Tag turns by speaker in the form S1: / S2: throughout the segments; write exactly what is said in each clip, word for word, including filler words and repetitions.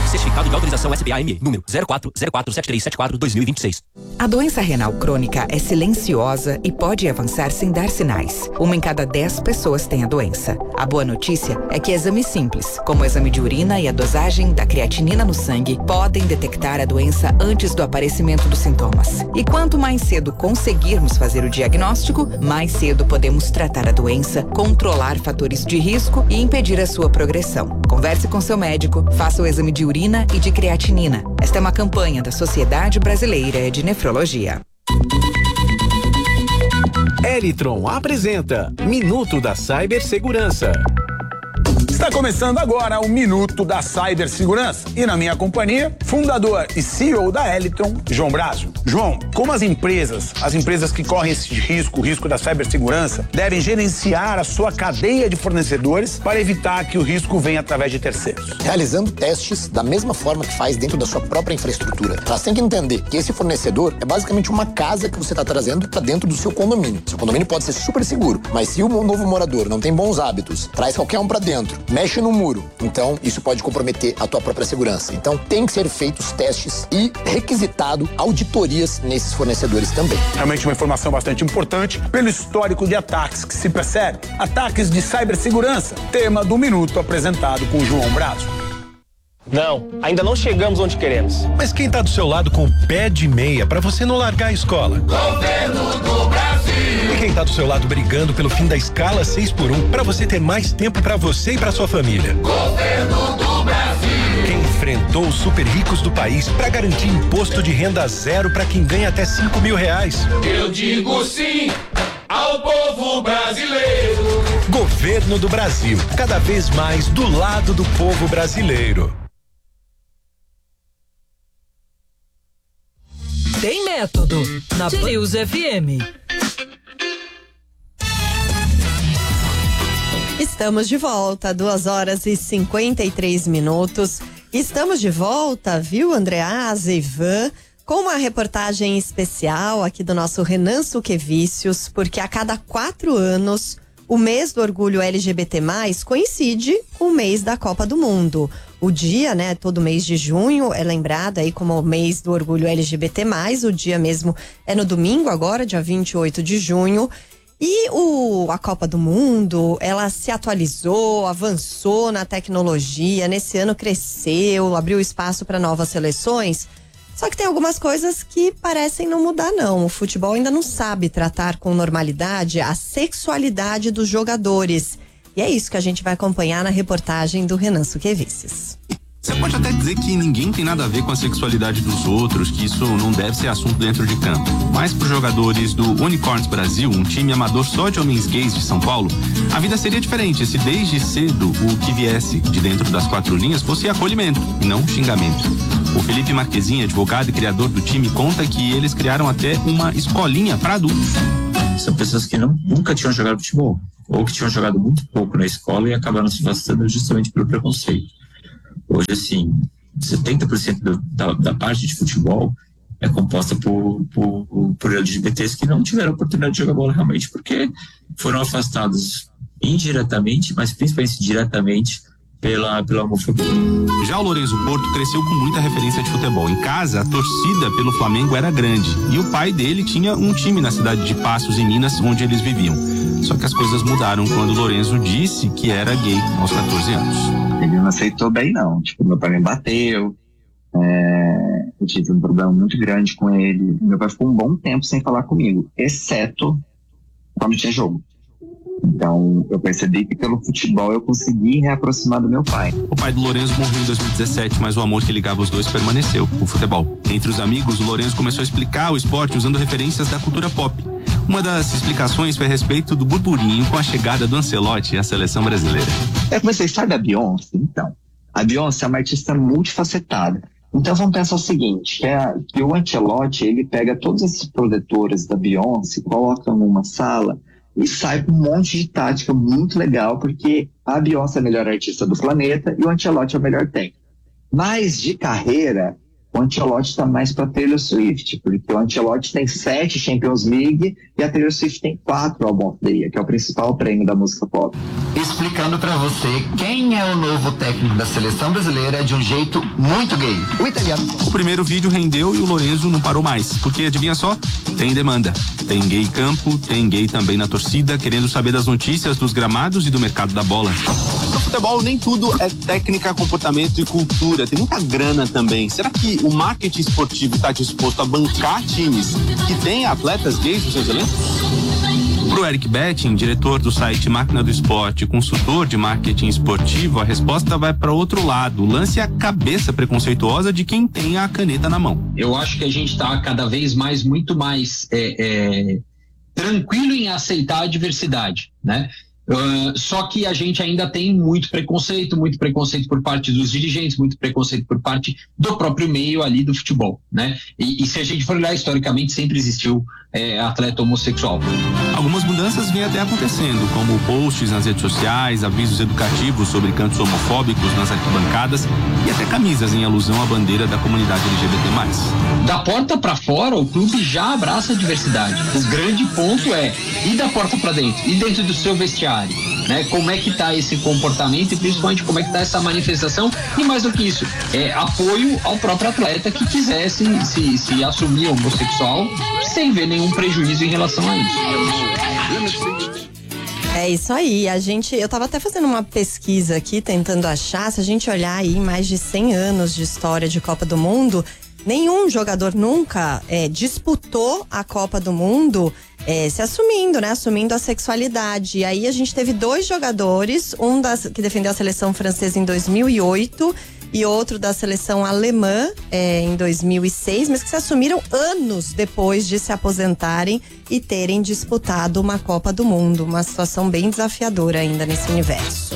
S1: Certificado de autorização S B A M E, número zero quatro zero quatro sete três sete quatro dois mil e vinte e seis.
S2: A doença renal crônica é silenciosa e pode avançar sem dar sinais. Uma em cada dez pessoas tem a doença. A boa notícia é que exames simples, como o exame de urina e a dosagem da creatinina no sangue, podem detectar a doença antes do aparecimento dos sintomas. E quanto mais cedo conseguirmos fazer o diagnóstico, mais cedo podemos tratar a doença, controlar fatores de risco e impedir a sua progressão. Converse com seu médico, faça o exame de urina e de creatinina. Esta é uma campanha da Sociedade Brasileira de Nefrologia.
S3: Elitron apresenta Minuto da Cibersegurança.
S4: Está começando agora o Minuto da Cibersegurança e na minha companhia, fundador e C E O da Elitron, João Brásio. João, como as empresas, as empresas que correm esse risco, o risco da cibersegurança, devem gerenciar a sua cadeia de fornecedores para evitar que o risco venha através de terceiros?
S5: Realizando testes da mesma forma que faz dentro da sua própria infraestrutura. Elas têm que entender que esse fornecedor é basicamente uma casa que você está trazendo para dentro do seu condomínio. Seu condomínio pode ser super seguro, mas se o novo morador não tem bons hábitos, traz qualquer um para dentro, mexe no muro, então isso pode comprometer a tua própria segurança. Então tem que ser feitos testes e requisitado auditorias nesses fornecedores também.
S4: Realmente uma informação bastante importante pelo histórico de ataques que se percebe. Ataques de cibersegurança, tema do Minuto apresentado com João Brásio.
S6: Não, ainda não chegamos onde queremos.
S3: Mas quem tá do seu lado com o pé de meia pra você não largar a escola?
S7: Governo do Brasil!
S3: E quem tá do seu lado brigando pelo fim da escala seis por um pra você ter mais tempo pra você e pra sua família?
S7: Governo do Brasil!
S3: Quem enfrentou os super ricos do país pra garantir imposto de renda zero pra quem ganha até cinco mil reais?
S7: Eu digo sim ao povo brasileiro!
S3: Governo do Brasil, cada vez mais do lado do povo brasileiro.
S8: Tem método na News F M.
S9: Estamos de volta, duas horas e cinquenta e três minutos. Estamos de volta, viu, Andreasa e Ivan, com uma reportagem especial aqui do nosso Renan Suquevicius, porque a cada quatro anos o mês do orgulho L G B T mais, coincide com o mês da Copa do Mundo. O dia, né, todo mês de junho é lembrado aí como o mês do orgulho L G B T mais, o dia mesmo é no domingo agora, dia vinte e oito de junho. E o, a Copa do Mundo, ela se atualizou, avançou na tecnologia, nesse ano cresceu, abriu espaço para novas seleções. Só que tem algumas coisas que parecem não mudar, não. O futebol ainda não sabe tratar com normalidade a sexualidade dos jogadores. E é isso que a gente vai acompanhar na reportagem do Renan Suquevicius.
S10: Você pode até dizer que ninguém tem nada a ver com a sexualidade dos outros, que isso não deve ser assunto dentro de campo. Mas para os jogadores do Unicorns Brasil, um time amador só de homens gays de São Paulo, a vida seria diferente se desde cedo o que viesse de dentro das quatro linhas fosse acolhimento e não xingamento. O Felipe Marquezin, advogado e criador do time, conta que eles criaram até uma escolinha para adultos.
S11: São pessoas que não, nunca tinham jogado futebol, ou que tinham jogado muito pouco na escola e acabaram se afastando justamente pelo preconceito. Hoje, assim, setenta por cento do, da, da parte de futebol é composta por, por, por L G B Ts que não tiveram oportunidade de jogar bola realmente, porque foram afastados indiretamente, mas principalmente diretamente, pela, pela homofobia.
S10: Já o Lourenço Porto cresceu com muita referência de futebol. Em casa, a torcida pelo Flamengo era grande e o pai dele tinha um time na cidade de Passos, em Minas, onde eles viviam. Só que as coisas mudaram quando o Lourenço disse que era gay aos catorze anos.
S12: Ele não aceitou bem, não. Tipo, meu pai me bateu, é... eu tive um problema muito grande com ele. Meu pai ficou um bom tempo sem falar comigo, exceto quando tinha jogo. Então, eu percebi que pelo futebol eu consegui reaproximar do meu pai.
S10: O pai do Lourenço morreu em dois mil e dezessete, mas o amor que ligava os dois permaneceu, o futebol. Entre os amigos, o Lourenço começou a explicar o esporte usando referências da cultura pop. Uma das explicações foi a respeito do burburinho com a chegada do Ancelotti à seleção brasileira.
S12: É que vocês sabem da Beyoncé? Então, a Beyoncé é uma artista multifacetada. Então vamos pensar o seguinte, que, é, que o Ancelotti, ele pega todos esses produtores da Beyoncé, coloca numa sala e sai com um monte de tática muito legal, porque a Beyoncé é a melhor artista do planeta e o Ancelotti é o melhor técnico. Mas de carreira, O Ancelotti tá mais pra Taylor Swift, porque o Ancelotti tem sete Champions League e a Taylor Swift tem quatro Album of the Year, que é o principal prêmio da música pop.
S13: Explicando pra você quem é o novo técnico da seleção brasileira de um jeito muito gay. O italiano.
S10: O primeiro vídeo rendeu e o Lorenzo não parou mais, porque adivinha só? Tem demanda. Tem gay em campo, tem gay também na torcida, querendo saber das notícias dos gramados e do mercado da bola.
S14: No futebol nem tudo é técnica, comportamento e cultura, tem muita grana também. Será que o marketing esportivo está disposto a bancar times que têm atletas gays nos seus elencos?
S10: Pro Eric Betting, diretor do site Máquina do Esporte, consultor de marketing esportivo, a resposta vai para outro lado. O lance é a cabeça preconceituosa de quem tem a caneta na mão.
S15: Eu acho que a gente está cada vez mais, muito mais é, é, tranquilo em aceitar a diversidade, né? Uh, só que a gente ainda tem muito preconceito, muito preconceito por parte dos dirigentes, muito preconceito por parte do próprio meio ali do futebol, né? E, e se a gente for olhar historicamente, sempre existiu é, atleta homossexual.
S10: Algumas mudanças vêm até acontecendo, como posts nas redes sociais, avisos educativos sobre cantos homofóbicos nas arquibancadas e até camisas em alusão à bandeira da comunidade L G B T mais.
S15: Da porta para fora, o clube já abraça a diversidade. O grande ponto é ir da porta para dentro, e dentro do seu vestiário. Né? Como é que tá esse comportamento e principalmente como é que tá essa manifestação e mais do que isso, é apoio ao próprio atleta que quisesse se, se assumir homossexual sem ver nenhum prejuízo em relação a isso.
S9: É isso aí, a gente, eu tava até fazendo uma pesquisa aqui, tentando achar, se a gente olhar aí mais de cem anos de história de Copa do Mundo, nenhum jogador nunca é, disputou a Copa do Mundo é, se assumindo, né? Assumindo a sexualidade. E aí a gente teve dois jogadores, um das, que defendeu a seleção francesa em dois mil e oito e outro da seleção alemã é, em dois mil e seis, mas que se assumiram anos depois de se aposentarem e terem disputado uma Copa do Mundo. Uma situação bem desafiadora ainda nesse universo.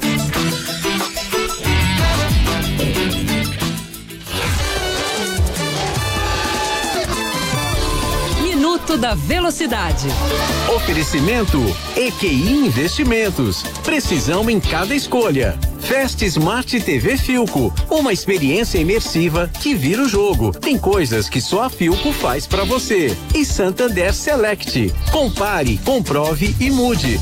S8: Minuto da Velocidade.
S3: Oferecimento E Q I Investimentos. Precisão em cada escolha. Fast Smart T V Philco. Uma experiência imersiva que vira o jogo. Tem coisas que só a Philco faz pra você. E Santander Select. Compare, comprove e mude.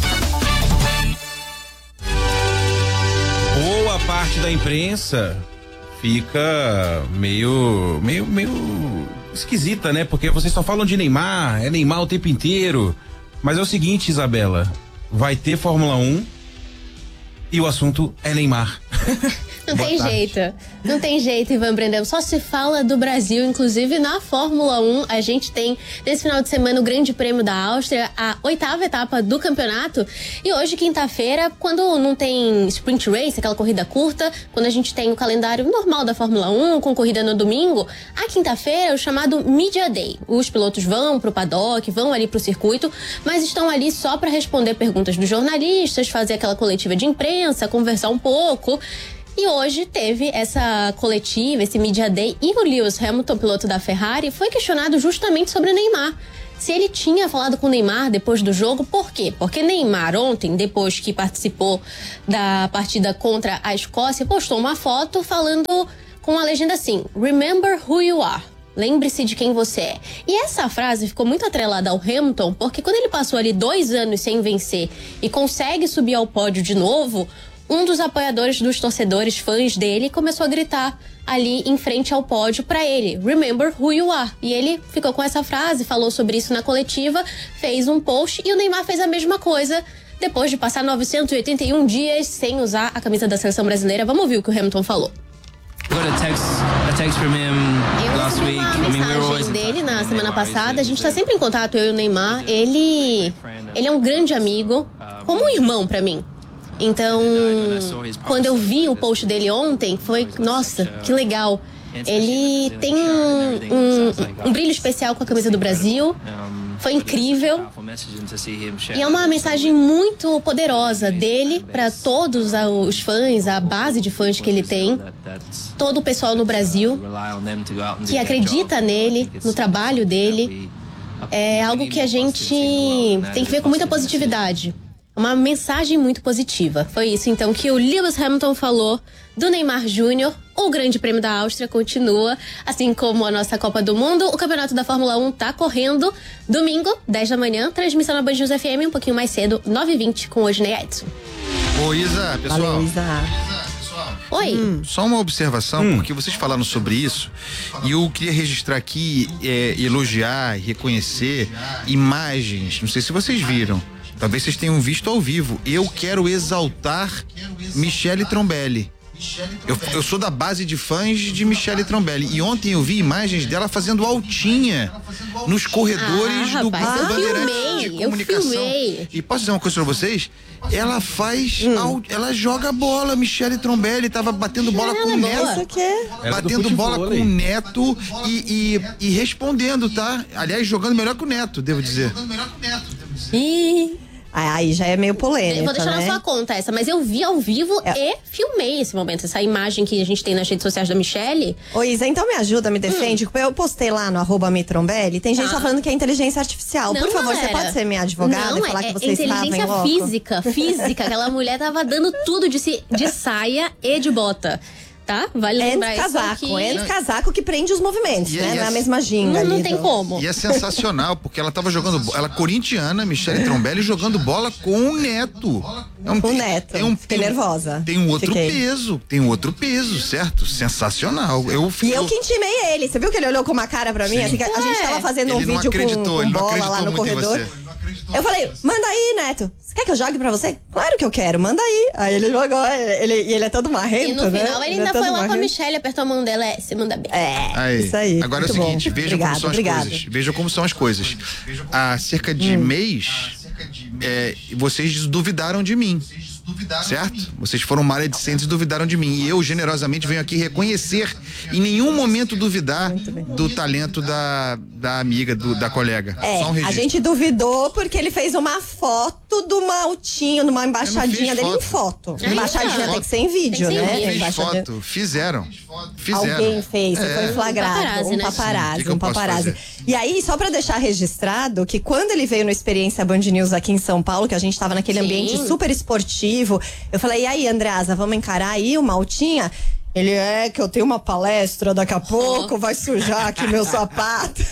S16: Boa parte da imprensa fica meio, meio, meio esquisita, né? Porque vocês só falam de Neymar, é Neymar o tempo inteiro. Mas é o seguinte, Isabela, vai ter Fórmula um e o assunto é Neymar.
S17: Não tem jeito, não tem jeito, Ivan Brandão. Só se fala do Brasil, inclusive na Fórmula um. A gente tem nesse final de semana o Grande Prêmio da Áustria, a oitava etapa do campeonato. E hoje, quinta-feira, quando não tem sprint race, aquela corrida curta, quando a gente tem o calendário normal da Fórmula um, com corrida no domingo, a quinta-feira é o chamado Media Day. Os pilotos vão pro paddock, vão ali pro circuito, mas estão ali só para responder perguntas dos jornalistas, fazer aquela coletiva de imprensa, conversar um pouco. E hoje teve essa coletiva, esse Media Day, e o Lewis Hamilton, piloto da Ferrari, foi questionado justamente sobre o Neymar. Se ele tinha falado com o Neymar depois do jogo, por quê? Porque Neymar ontem, depois que participou da partida contra a Escócia, postou uma foto falando com a legenda assim: Remember who you are. Lembre-se de quem você é. E essa frase ficou muito atrelada ao Hamilton, porque quando ele passou ali dois anos sem vencer e consegue subir ao pódio de novo, um dos apoiadores dos torcedores, fãs dele, começou a gritar ali em frente ao pódio pra ele: Remember who you are. E ele ficou com essa frase, falou sobre isso na coletiva, fez um post, e o Neymar fez a mesma coisa depois de passar novecentos e oitenta e um dias sem usar a camisa da seleção brasileira. Vamos ouvir o que o Hamilton falou.
S1: Eu recebi
S17: uma mensagem dele na semana passada. A gente tá sempre em contato, eu e o Neymar. Ele, ele é um grande amigo, como um irmão pra mim. Então, quando eu vi o post dele ontem, foi, nossa, que legal. Ele tem um, um, um brilho especial com a camisa do Brasil. Foi incrível. E é uma mensagem muito poderosa dele para todos os fãs, a base de fãs que ele tem, todo o pessoal no Brasil que acredita nele, no trabalho dele. É algo que a gente tem que ver com muita positividade. uma mensagem muito positiva. Foi isso então que o Lewis Hamilton falou do Neymar Júnior. O Grande Prêmio da Áustria continua, assim como a nossa Copa do Mundo. O Campeonato da Fórmula um tá correndo. Domingo, dez da manhã, transmissão na Band News F M, um pouquinho mais cedo, nove e vinte, com o Odinei Edson.
S18: Ô, Isa, pessoal.
S9: Valeu, Isa.
S17: Oi.
S18: Hum, só uma observação, hum. porque vocês falaram sobre isso e eu queria registrar aqui, é, elogiar e reconhecer imagens, não sei se vocês viram, talvez vocês tenham visto ao vivo. Eu quero exaltar Michele Trombelli. Eu, eu sou da base de fãs de Michele Trombelli e ontem eu vi imagens dela fazendo altinha nos corredores
S17: ah,
S18: do
S17: rapaz,
S18: Grupo Bandeirantes
S17: filmei,
S18: de Comunicação.
S17: Eu filmei.
S18: E posso dizer uma coisa pra vocês? Ela faz,
S9: hum.
S18: al, ela joga bola. Michele Trombelli tava batendo bola
S17: ela
S18: com o
S17: é
S18: Neto,
S9: boa.
S18: batendo bola com o Neto e, e, e respondendo, tá? Aliás, jogando melhor que o Neto, devo dizer. Jogando melhor que o Neto, devo dizer.
S17: E...
S9: Aí já é meio polêmico.
S17: Eu vou deixar
S9: né?
S17: na sua conta essa, mas eu vi ao vivo
S9: é.
S17: e filmei esse momento. Essa imagem que a gente tem nas redes sociais da Michele.
S9: Ô, Isa, então me ajuda, me defende. Hum. Eu postei lá no arroba Mitrombelli, tem gente ah. só falando que é inteligência artificial.
S17: Não,
S9: Por favor,
S17: não
S9: você pode ser minha advogada
S17: não,
S9: e falar
S17: é,
S9: que você estava em
S17: inteligência
S9: loco?
S17: física, física. Aquela mulher tava dando tudo de, si, de saia e de bota. Tá? Vale
S9: é
S17: lembrar
S9: de casaco,
S17: isso aqui.
S9: é de casaco que prende os movimentos,
S18: e,
S9: né?
S18: E
S9: não é
S18: a
S9: mesma ginga.
S17: Não,
S9: ali
S17: não tem
S9: do...
S17: como.
S18: E é sensacional, porque ela tava jogando, ela é corintiana, Michele Trombelli, jogando bola com o Neto.
S9: É um, com o Neto.
S18: É um,
S9: Fiquei
S18: tem,
S9: nervosa.
S18: Tem um outro
S9: Fiquei.
S18: peso, tem um outro peso, certo? Sensacional. Eu,
S9: e eu
S18: eu...
S9: que intimei ele. Você viu que ele olhou com uma cara pra mim? Assim, que a gente tava fazendo
S18: ele
S9: um vídeo com, com bola lá no corredor. Eu falei, manda aí, Neto. Você quer que eu jogue pra você? Claro que eu quero, manda aí. Aí ele jogou, ele, ele é todo marrento,
S17: E no
S9: né?
S17: final ele,
S9: ele
S17: ainda
S9: é
S17: foi lá
S9: marrento.
S17: com a Michelle, apertou a mão dela, é, se manda bem.
S9: É,
S18: aí.
S9: isso aí.
S18: Agora é o
S9: Muito
S18: seguinte,
S9: bom.
S18: vejam
S9: Obrigado,
S18: como são as
S9: obrigado.
S18: coisas. Vejam como são as coisas. Há cerca de hum. mês, é, vocês duvidaram de mim. Certo? Vocês foram maledicentes e duvidaram de mim. E eu, generosamente, venho aqui reconhecer, em nenhum momento duvidar do talento da, da amiga, do, da colega.
S9: É,
S18: Só um
S9: a gente duvidou porque ele fez uma foto do Maltinho, numa embaixadinha dele em foto.
S18: Eu
S9: embaixadinha tem que ser em vídeo,
S18: eu
S9: né?
S18: não fiz
S9: Embaixadinha...
S18: foto, fizeram. Fizeram.
S9: Alguém fez, você
S18: é.
S9: foi flagrado.
S17: Um paparazzi,
S9: um
S17: né?
S9: paparazzi,
S18: que que
S9: um
S18: eu posso
S9: paparazzi.
S18: fazer?
S9: E aí, só pra deixar registrado, que quando ele veio no Experiência Band News aqui em São Paulo, que a gente tava naquele
S17: Sim.
S9: ambiente super esportivo, eu falei, e aí, Andreasa, vamos encarar aí o Maltinha? Ele é que eu tenho uma palestra daqui a pouco, vai sujar aqui meu sapato.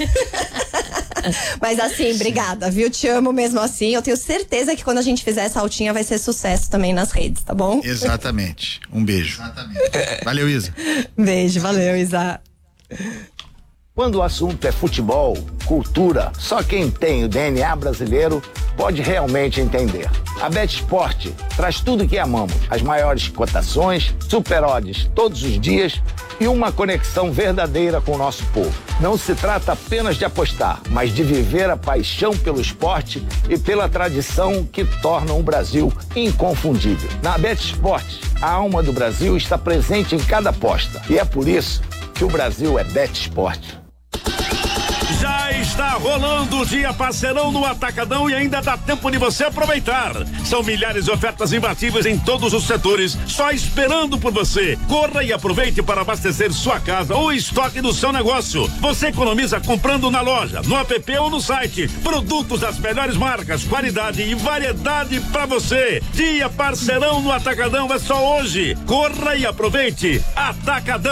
S9: Mas assim, obrigada, viu? Te amo mesmo assim. Eu tenho certeza que quando a gente fizer essa altinha vai ser sucesso também nas redes, tá bom?
S18: Exatamente. Um beijo. Exatamente. Valeu, Isa.
S9: Beijo, valeu, Isa.
S19: Quando o assunto é futebol, cultura, só quem tem o D N A brasileiro pode realmente entender. A BetSport traz tudo o que amamos, as maiores cotações, super odds todos os dias e uma conexão verdadeira com o nosso povo. Não se trata apenas de apostar, mas de viver a paixão pelo esporte e pela tradição que tornam o Brasil inconfundível. Na BetSport, a alma do Brasil está presente em cada aposta e é por isso que o Brasil é BetSport.
S20: Já está rolando o dia parceirão no Atacadão e ainda dá tempo de você aproveitar. São milhares de ofertas imbatíveis em todos os setores, só esperando por você. Corra e aproveite para abastecer sua casa ou estoque do seu negócio. Você economiza comprando na loja, no app ou no site. Produtos das melhores marcas, qualidade e variedade para você. Dia parceirão no Atacadão é só hoje. Corra e aproveite. Atacadão.